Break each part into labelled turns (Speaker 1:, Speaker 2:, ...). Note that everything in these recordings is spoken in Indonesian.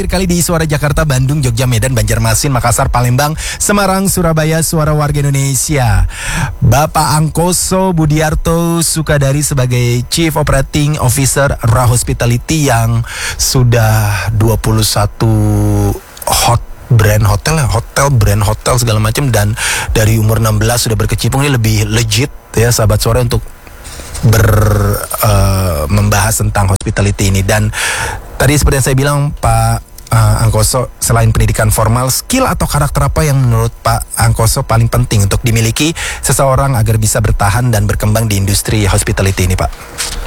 Speaker 1: Kali di Suara Jakarta, Bandung, Jogja, Medan, Banjarmasin, Makassar, Palembang, Semarang, Surabaya, Suara Warga Indonesia. Bapak Angkoso Budiarto Sukadari sebagai Chief Operating Officer Ra Hospitality yang sudah 21 brand hotel segala macam, dan dari umur 16 sudah berkecimpung. Ini lebih legit ya sahabat Suara untuk membahas tentang hospitality ini. Dan tadi seperti yang saya bilang, Pak Angkoso, selain pendidikan formal, skill atau karakter apa yang menurut Pak Angkoso paling penting untuk dimiliki seseorang agar bisa bertahan dan berkembang di industri hospitality ini, Pak?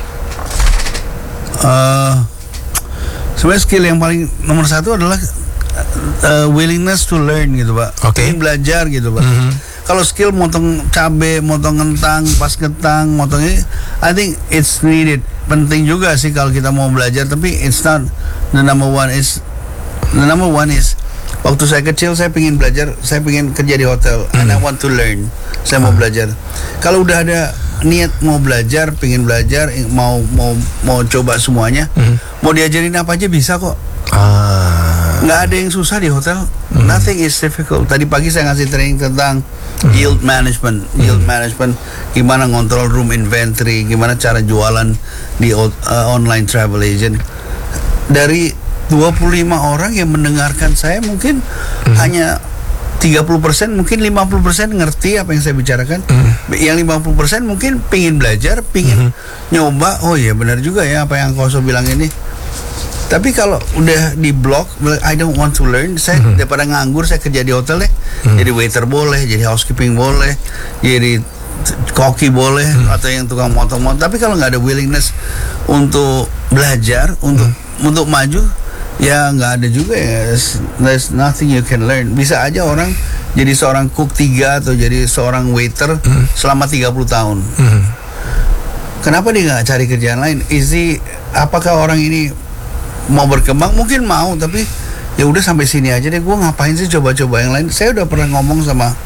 Speaker 2: Sebenarnya skill yang paling nomor satu adalah willingness to learn gitu, Pak. Ingin belajar gitu, Pak. Kalau skill motong cabe, motong kentang, pas kentang, motongnya, I think it's needed. Penting juga sih kalau kita mau belajar, tapi it's not the number one. The number one is, waktu saya kecil saya pengen belajar, saya pengen kerja di hotel, and I want to learn. Saya mau belajar. Kalau udah ada niat mau belajar, pengen belajar, mau coba semuanya, mau diajarin apa aja bisa kok. Nggak ada yang susah di hotel. Nothing is difficult. Tadi pagi saya ngasih training tentang yield management. Gimana ngontrol room inventory, gimana cara jualan di online travel agent. Dari 25 orang yang mendengarkan saya, mungkin hanya 30%, mungkin 50% ngerti apa yang saya bicarakan. Yang 50% mungkin pingin belajar, pingin nyoba. Oh iya benar juga ya apa yang Koso bilang ini. Tapi kalau udah di blok, I don't want to learn, saya daripada nganggur, saya kerja di hotel deh. Jadi waiter boleh, jadi housekeeping boleh, jadi koki boleh, atau yang tukang motong-motong. Tapi kalau nggak ada willingness untuk belajar, untuk maju, ya nggak ada juga ya. There's nothing you can learn. Bisa aja orang jadi seorang cook 3 atau jadi seorang waiter selama 30 tahun. Kenapa dia nggak cari kerjaan lain? Apakah orang ini mau berkembang? Mungkin mau, tapi ya udah sampai sini aja deh. Gue ngapain sih coba-coba yang lain? Saya udah pernah ngomong sama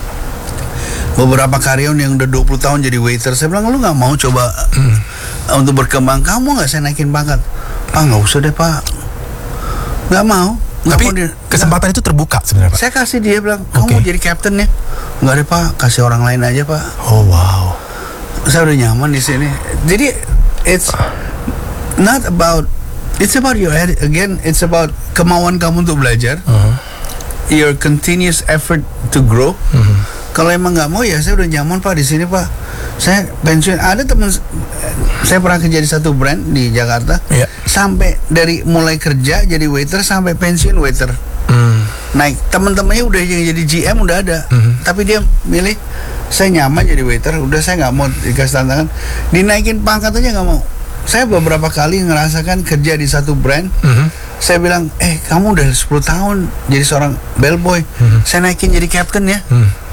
Speaker 2: beberapa karyawan yang udah 20 tahun jadi waiter. Saya bilang, lu nggak mau coba untuk berkembang? Kamu nggak saya naikin pangkat? Pak, nggak usah deh, Pak. Nggak mau.
Speaker 1: Tapi kesempatan itu terbuka sebenarnya, Pak.
Speaker 2: Saya kasih dia, bilang, kamu mau jadi captain ya? Nggak deh, Pak, kasih orang lain aja, Pak.
Speaker 1: Oh wow.
Speaker 2: Saya udah nyaman di sini. Jadi it's not about, it's about your head again. It's about kemauan kamu untuk belajar, your continuous effort to grow. Kalau emang nggak mau, ya saya udah nyaman, Pak, di sini, Pak. Saya pensiun. Ada teman saya pernah kerja di satu brand di Jakarta, sampai dari mulai kerja jadi waiter sampai pensiun waiter. Naik, teman-temannya udah yang jadi GM udah ada, tapi dia milih, saya nyaman jadi waiter, udah saya nggak mau dikasih tantangan, dinaikin pangkat aja nggak mau. Saya beberapa kali ngerasakan kerja di satu brand, saya bilang, kamu udah 10 tahun jadi seorang bellboy, saya naikin jadi captain ya.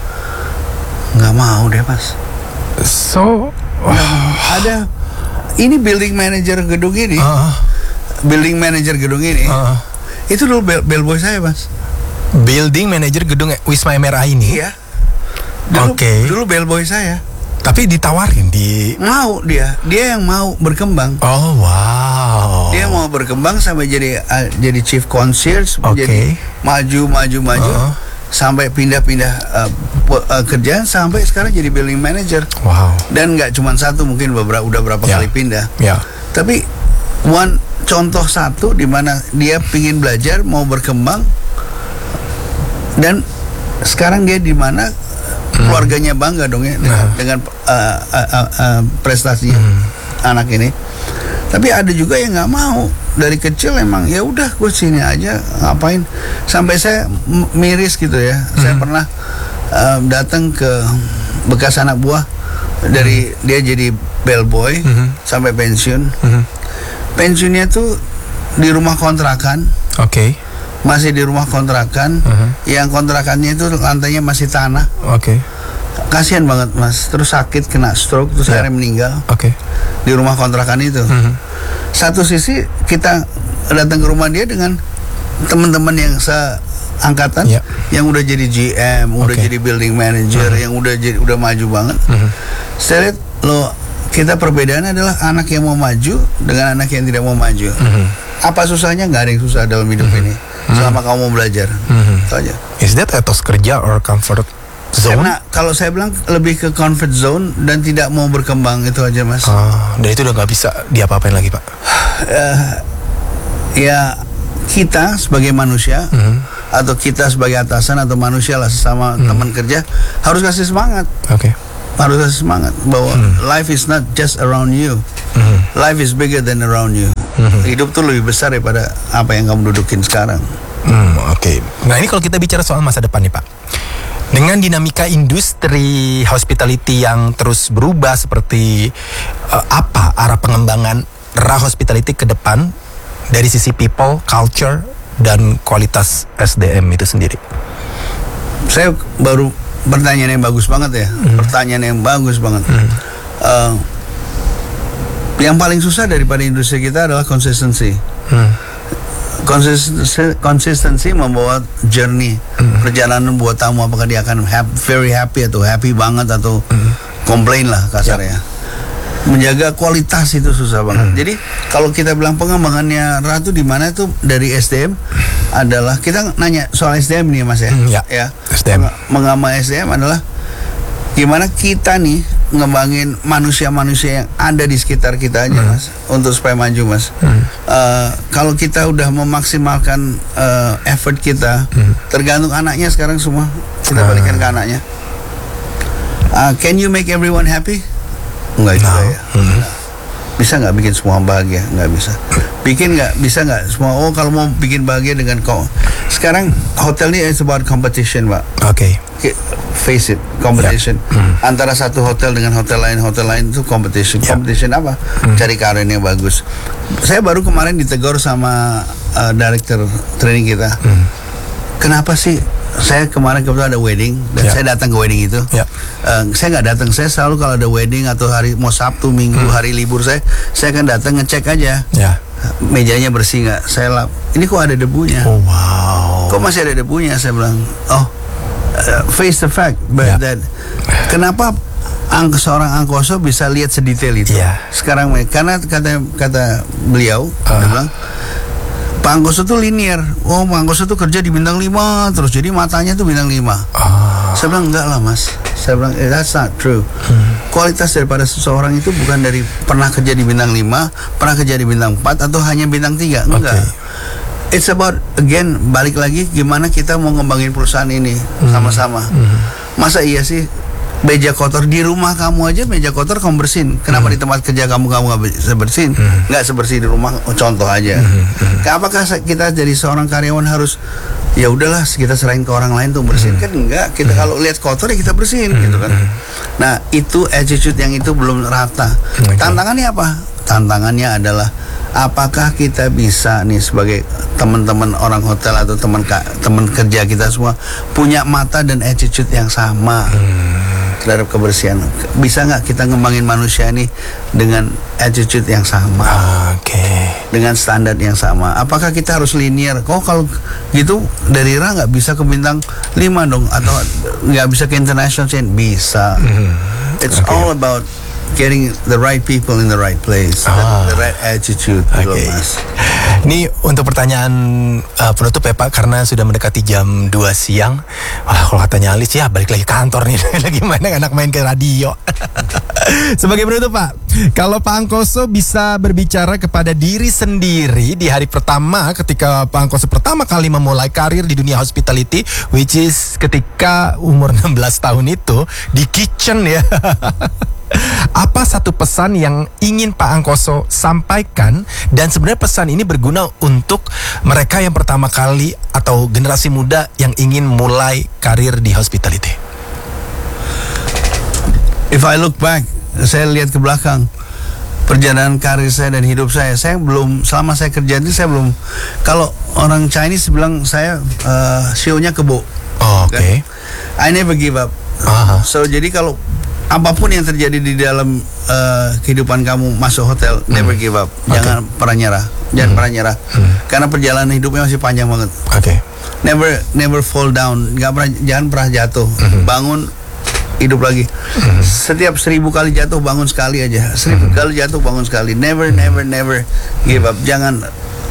Speaker 2: Nggak mau deh, Mas.
Speaker 1: So
Speaker 2: ada ini building manager gedung ini, itu dulu bellboy saya, Mas.
Speaker 1: Building manager gedung Wisma MRI ini.
Speaker 2: Iya. Dulu bellboy saya.
Speaker 1: Tapi ditawarin
Speaker 2: mau dia yang mau berkembang.
Speaker 1: Oh wow.
Speaker 2: Dia mau berkembang sampai jadi chief concierge, jadi maju sampai pindah-pindah kerjaan sampai sekarang jadi building manager.
Speaker 1: Wow.
Speaker 2: Dan nggak cuma satu, mungkin udah berapa kali pindah. Tapi contoh satu di mana dia pingin belajar, mau berkembang, dan sekarang dia di mana keluarganya bangga dong ya dengan prestasi anak ini. Tapi ada juga yang nggak mau, dari kecil emang ya udah gue sini aja, ngapain, sampai saya miris gitu ya. Saya pernah datang ke bekas anak buah, dari dia jadi bellboy sampai pensiun. Pensiunnya tuh di rumah kontrakan. Masih di rumah kontrakan, yang kontrakannya itu lantainya masih tanah. Kasihan banget, Mas. Terus sakit, kena stroke, terus akhirnya meninggal di rumah kontrakan itu. Satu sisi kita datang ke rumah dia dengan teman-teman yang seangkatan, yang udah jadi GM, udah jadi building manager, yang udah maju banget. Saya lihat, kita perbedaan adalah anak yang mau maju dengan anak yang tidak mau maju. Apa susahnya? Nggak ada yang susah dalam hidup ini selama kamu mau belajar. Itu aja.
Speaker 1: Is that etos kerja or comfort zone?
Speaker 2: Karena kalau saya bilang lebih ke comfort zone dan tidak mau berkembang, itu aja Mas.
Speaker 1: Dan itu udah nggak bisa diapa-apain lagi Pak?
Speaker 2: Ya kita sebagai manusia atau kita sebagai atasan atau manusia lah sesama teman kerja harus kasih semangat. Harus kasih semangat bahwa life is not just around you. Life is bigger than around you. Hidup tuh lebih besar daripada apa yang kamu dudukin sekarang.
Speaker 1: Nah ini kalau kita bicara soal masa depan nih Pak, dengan dinamika industri hospitality yang terus berubah, seperti apa arah pengembangan hospitality ke depan dari sisi people, culture, dan kualitas SDM itu sendiri?
Speaker 2: Saya baru pertanyaan yang bagus banget ya. Pertanyaan yang bagus banget. Yang paling susah daripada industri kita adalah konsistensi. Konsistensi membawa journey, perjalanan buat tamu apakah dia akan very happy atau happy banget atau komplain lah kasarnya. Menjaga kualitas itu susah banget. Jadi kalau kita bilang pengembangannya Ratu di mana itu dari SDM adalah, kita nanya soal SDM nih Mas ya.
Speaker 1: SDM.
Speaker 2: Mengambil SDM adalah gimana kita nih ngembangin manusia-manusia yang ada di sekitar kita aja Mas, untuk supaya maju Mas. Kalau kita udah memaksimalkan effort kita, tergantung anaknya sekarang semua kita balikan ke anaknya. Can you make everyone happy? Enggak juga ya. Bisa nggak bikin semua bahagia? Nggak bisa. Bisa nggak semua? Kalau mau bikin bahagia dengan sekarang hotel ini is about competition Pak. Face it, competition. Antara satu hotel dengan hotel lain itu competition. Competition apa? Cari karyawan yang bagus. Saya baru kemarin ditegur sama director training kita. Kenapa sih? Saya kemarin kebetulan ada wedding dan saya datang ke wedding itu. Saya nggak datang. Saya selalu kalau ada wedding atau hari mau Sabtu, Minggu, hari libur saya akan datang ngecek aja. Mejanya bersih nggak? Saya lap. Ini kok ada debunya? Kok masih ada debunya? Saya bilang, face the fact that kenapa seorang angkoso bisa lihat sedetail itu. Sekarang karena kata beliau, dia bilang, Pak Angkoso tuh linear. Pak Angkoso tuh kerja di bintang 5 terus, jadi matanya tuh bintang 5. Saya bilang enggak lah Mas. Saya bilang that's not true. Kualitas daripada seseorang itu bukan dari pernah kerja di bintang 5, pernah kerja di bintang 4 atau hanya bintang 3. Enggak. It's about, again, balik lagi gimana kita mau ngembangin perusahaan ini sama-sama. Masa iya sih meja kotor di rumah kamu aja, meja kotor kamu bersihin. Kenapa di tempat kerja kamu nggak bisa bersihin? Nggak sebersih di rumah. Contoh aja. Apakah kita jadi seorang karyawan harus ya udahlah kita serahin ke orang lain tuh bersihin? Kan enggak. Kita kalau lihat kotor ya kita bersihin gitu kan. Nah itu attitude yang itu belum rata. Tantangannya apa? Tantangannya adalah apakah kita bisa nih sebagai teman-teman orang hotel atau teman kerja kita semua punya mata dan attitude yang sama terhadap kebersihan. Bisa nggak kita ngembangin manusia ini dengan attitude yang sama, dengan standar yang sama? Apakah kita harus linear? Kalau gitu dari RA nggak bisa ke bintang 5 dong, atau nggak bisa ke international chain? Bisa. It's all about getting the right people in the right place, the right attitude. Mas.
Speaker 1: Ini untuk pertanyaan penutup ya Pak, karena sudah mendekati jam 2 siang. Kalau katanya Alis ya balik lagi kantor nih. Lagi anak main ke radio. Sebagai penutup Pak, kalau Pak Angkoso bisa berbicara kepada diri sendiri di hari pertama ketika Pak Angkoso pertama kali memulai karir di dunia hospitality, which is ketika umur 16 tahun itu di kitchen ya. Apa satu pesan yang ingin Pak Angkoso sampaikan, dan sebenarnya pesan ini berguna untuk mereka yang pertama kali atau generasi muda yang ingin mulai karir di hospitality?
Speaker 2: If I look back, saya lihat ke belakang perjalanan karir saya dan hidup saya belum, selama saya kerja ini saya belum, kalau orang Chinese bilang saya sionya kebo. I never give up. So jadi kalau apapun yang terjadi di dalam kehidupan kamu masuk hotel, never give up. Jangan pernah nyerah. Jangan pernah nyerah. Karena perjalanan hidupnya masih panjang banget. Never fall down. Jangan pernah jatuh. Bangun, hidup lagi. Setiap 1000 kali jatuh, bangun sekali aja. 1000 kali jatuh, bangun sekali. Never give up. Jangan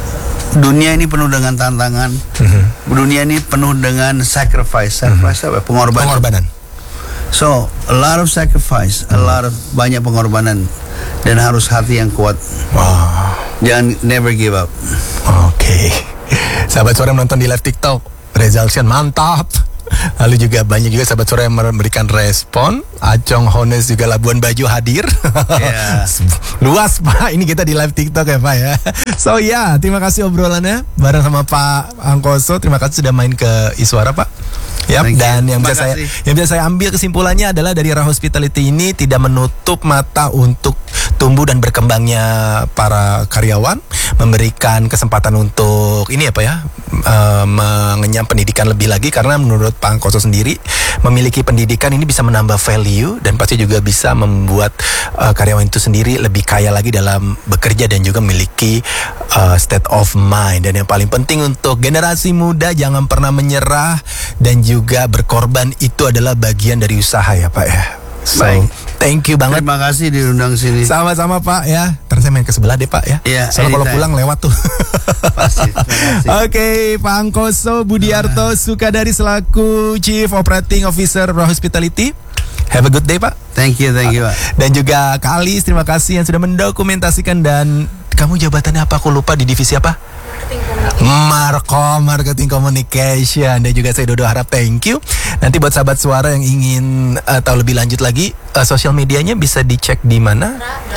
Speaker 2: dunia ini penuh dengan tantangan. Dunia ini penuh dengan sacrifice. Apa? Pengorbanan. So, a lot of sacrifice, banyak pengorbanan, dan harus hati yang kuat.
Speaker 1: Wow.
Speaker 2: Jangan never give up.
Speaker 1: Oke. Sahabat suara yang nonton di live TikTok, Rezalsian mantap. Lalu juga banyak juga sahabat suara yang memberikan respon. Acong Hones juga Labuan Bajo hadir.
Speaker 2: Yeah.
Speaker 1: Luas Pak, ini kita di live TikTok ya Pak ya. So ya, terima kasih obrolannya bareng sama Pak Angkoso. Terima kasih sudah main ke Iswara Pak. Yap, dan yang bisa saya ambil kesimpulannya adalah dari Ra Hospitality ini tidak menutup mata untuk tumbuh dan berkembangnya para karyawan, memberikan kesempatan untuk ini apa ya, mengenyam pendidikan lebih lagi, karena menurut Pak Angkoso sendiri memiliki pendidikan ini bisa menambah value dan pasti juga bisa membuat karyawan itu sendiri lebih kaya lagi dalam bekerja dan juga memiliki state of mind. Dan yang paling penting untuk generasi muda, jangan pernah menyerah dan juga berkorban, itu adalah bagian dari usaha ya Pak ya. So, thank you banget.
Speaker 2: Terima kasih diundang sini.
Speaker 1: Sama-sama Pak ya. Terus saya main ke sebelah deh Pak ya.
Speaker 2: Iya.
Speaker 1: Soalnya kalau pulang lewat tuh.
Speaker 2: Pasti.
Speaker 1: Oke, Pak Angkoso Budiarto Sukadari selaku Chief Operating Officer Ra Hospitality. Have a good day Pak.
Speaker 2: Thank you Pak.
Speaker 1: Dan juga Kak Alis, terima kasih yang sudah mendokumentasikan. Dan kamu jabatannya apa? Aku lupa, di divisi apa? Marketing Communication. Dan juga saya Dodo harap thank you. Nanti buat sahabat suara yang ingin tahu lebih lanjut lagi, sosial medianya bisa dicek di mana?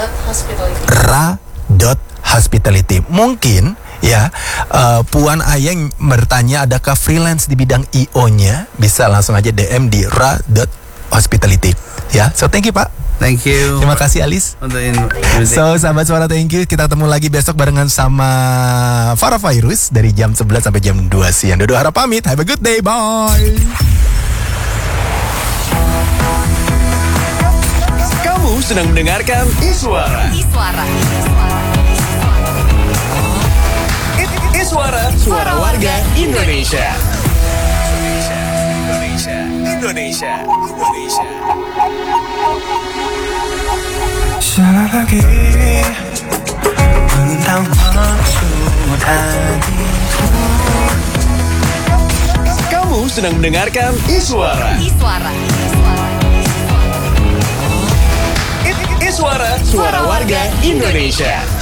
Speaker 1: Ra.hospitality. Mungkin ya, Puan Ayeng bertanya adakah freelance di bidang IO-nya, bisa langsung aja DM di Ra.hospitality ya. So thank you Pak.
Speaker 2: Thank you.
Speaker 1: Terima kasih Alis. So sahabat suara, thank you. Kita ketemu lagi besok barengan sama Farah Fairuz dari jam 11 sampai jam 2 siang. Dodo harap pamit. Have a good day. Bye.
Speaker 3: Kamu sedang mendengarkan Iswara. Iswara, suara warga Indonesia.
Speaker 4: lagi tentang maksud hatiku.
Speaker 3: Kamu sedang mendengarkan Iswara. Iswara, suara warga Indonesia.